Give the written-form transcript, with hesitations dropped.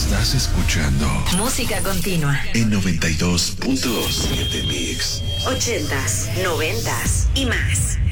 Estás escuchando Música Continua en 92.7 Mix. 80s, 90s y más.